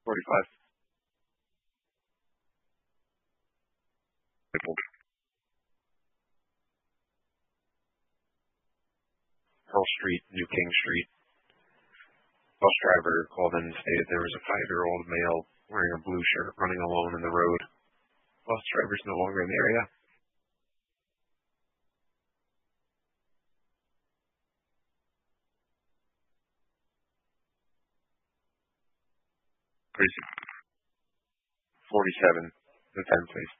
45. Pearl Street, New King Street. Bus driver called in and stated there was a 5-year-old male wearing a blue shirt running alone in the road. Bus driver's no longer in the area. Precinct 47, the 10, please.